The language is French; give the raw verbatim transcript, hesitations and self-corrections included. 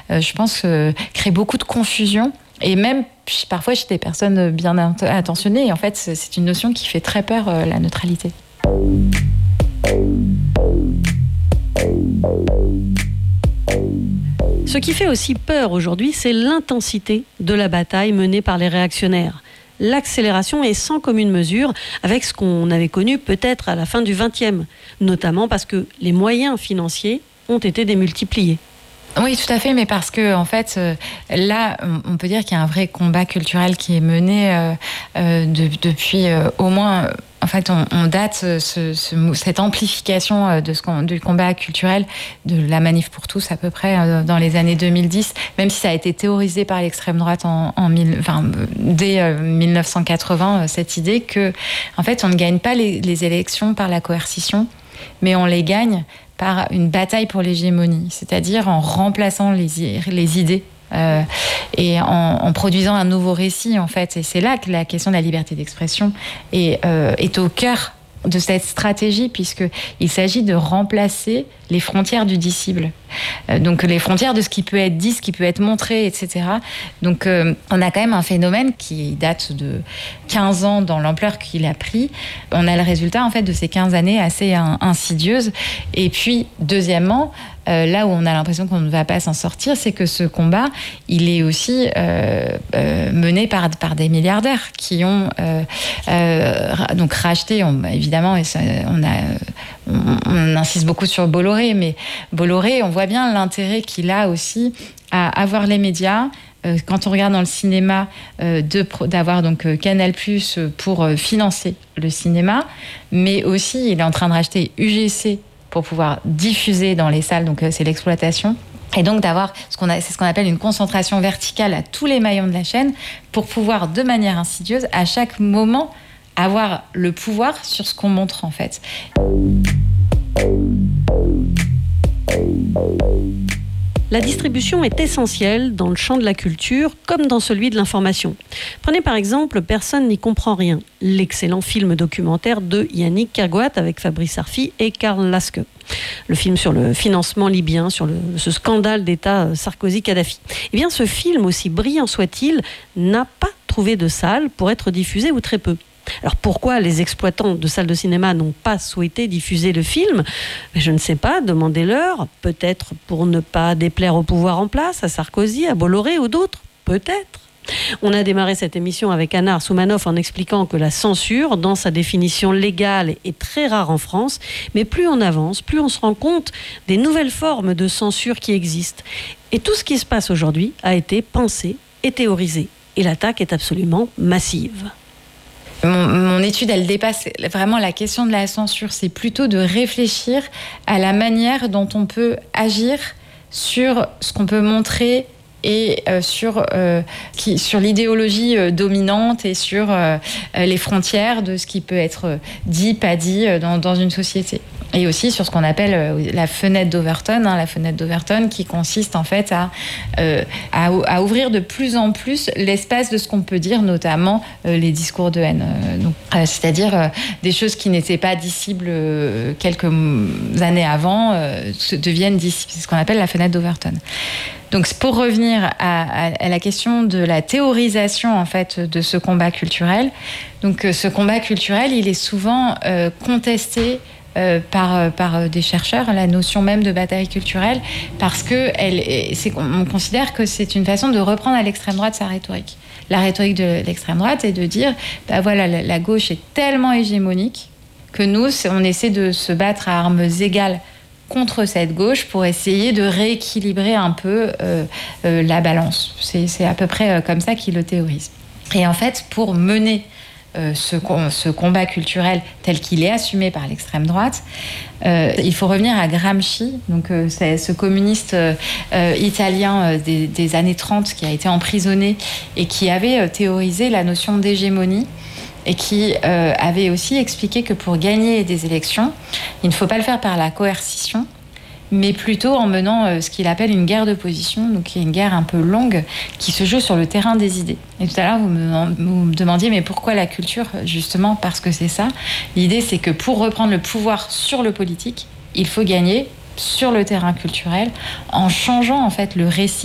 euh, je pense, euh, crée beaucoup de confusion. Et même parfois chez des personnes bien intentionnées. Et en fait, c'est une notion qui fait très peur, euh, la neutralité. Ce qui fait aussi peur aujourd'hui, c'est l'intensité de la bataille menée par les réactionnaires. L'accélération est sans commune mesure avec ce qu'on avait connu peut-être à la fin du vingtième, notamment parce que les moyens financiers ont été démultipliés. Oui, tout à fait, mais parce que en fait, euh, là, on peut dire qu'il y a un vrai combat culturel qui est mené euh, euh, de, depuis euh, au moins. En fait, on, on date ce, ce, cette amplification de ce, du combat culturel de la Manif pour tous à peu près euh, dans les années deux mille dix, même si ça a été théorisé par l'extrême droite en, en mille, enfin, dès euh, mille neuf cent quatre-vingts, euh, cette idée que, en fait, on ne gagne pas les, les élections par la coercition, mais on les gagne par une bataille pour l'hégémonie, c'est-à-dire en remplaçant les, les idées euh, et en, en produisant un nouveau récit, en fait. Et c'est là que la question de la liberté d'expression est, euh, est au cœur de cette stratégie, puisqu'il s'agit de remplacer les frontières du dissible. Euh, donc les frontières de ce qui peut être dit, ce qui peut être montré, et cetera. Donc euh, on a quand même un phénomène qui date de quinze ans dans l'ampleur qu'il a pris. On a le résultat en fait de ces quinze années assez in- insidieuses. Et puis deuxièmement, Euh, là où on a l'impression qu'on ne va pas s'en sortir, c'est que ce combat, il est aussi euh, euh, mené par, par des milliardaires qui ont euh, euh, donc racheté, on, évidemment, et ça, on, a, on, on insiste beaucoup sur Bolloré, mais Bolloré, on voit bien l'intérêt qu'il a aussi à avoir les médias. Euh, quand on regarde dans le cinéma, euh, de, d'avoir donc euh, Canal+ pour euh, financer le cinéma, mais aussi il est en train de racheter U G C pour pouvoir diffuser dans les salles, donc euh, c'est l'exploitation. Et donc d'avoir ce qu'on a, c'est ce qu'on appelle une concentration verticale à tous les maillons de la chaîne pour pouvoir, de manière insidieuse, à chaque moment, avoir le pouvoir sur ce qu'on montre en fait. La distribution est essentielle dans le champ de la culture comme dans celui de l'information. Prenez par exemple Personne n'y comprend rien, l'excellent film documentaire de Yannick Kergoat avec Fabrice Arfi et Karl Laske. Le film sur le financement libyen, sur le, ce scandale d'État Sarkozy-Kadhafi. Eh bien, ce film, aussi brillant soit-il, n'a pas trouvé de salle pour être diffusé ou très peu. Alors pourquoi les exploitants de salles de cinéma n'ont pas souhaité diffuser le film ? Je ne sais pas, demandez-leur. Peut-être pour ne pas déplaire au pouvoir en place, à Sarkozy, à Bolloré ou d'autres. Peut-être. On a démarré cette émission avec Anna Arsoumanoff en expliquant que la censure, dans sa définition légale, est très rare en France. Mais plus on avance, plus on se rend compte des nouvelles formes de censure qui existent. Et tout ce qui se passe aujourd'hui a été pensé et théorisé. Et l'attaque est absolument massive. Mon, mon étude, elle dépasse vraiment la question de la censure. C'est plutôt de réfléchir à la manière dont on peut agir sur ce qu'on peut montrer et euh, sur, euh, qui, sur l'idéologie euh, dominante et sur euh, les frontières de ce qui peut être dit, pas dit euh, dans, dans une société. Et aussi sur ce qu'on appelle euh, la fenêtre d'Overton, hein, la fenêtre d'Overton qui consiste en fait à, euh, à, à ouvrir de plus en plus l'espace de ce qu'on peut dire, notamment euh, les discours de haine. Euh, donc, euh, c'est-à-dire euh, des choses qui n'étaient pas dissibles euh, quelques années avant euh, deviennent dissibles. C'est ce qu'on appelle la fenêtre d'Overton. Donc, pour revenir à, à, à la question de la théorisation en fait de ce combat culturel, donc ce combat culturel, il est souvent euh, contesté euh, par par des chercheurs, la notion même de bataille culturelle, parce que elle, c'est, on considère que c'est une façon de reprendre à l'extrême droite sa rhétorique. La rhétorique de l'extrême droite est de dire, bah voilà, la, la gauche est tellement hégémonique que nous, on essaie de se battre à armes égales contre cette gauche pour essayer de rééquilibrer un peu euh, euh, la balance. C'est, c'est à peu près euh, comme ça qu'ils le théorisent. Et en fait, pour mener euh, ce, ce combat culturel tel qu'il est assumé par l'extrême droite, euh, il faut revenir à Gramsci, donc, euh, c'est ce communiste euh, italien euh, des, des années trente qui a été emprisonné et qui avait euh, théorisé la notion d'hégémonie, et qui euh, avait aussi expliqué que pour gagner des élections, il ne faut pas le faire par la coercition, mais plutôt en menant euh, ce qu'il appelle une guerre de position, donc qui est une guerre un peu longue, qui se joue sur le terrain des idées. Et tout à l'heure, vous me, vous me demandiez, mais pourquoi la culture ? Justement parce que c'est ça. L'idée, c'est que pour reprendre le pouvoir sur le politique, il faut gagner sur le terrain culturel, en changeant en fait le récit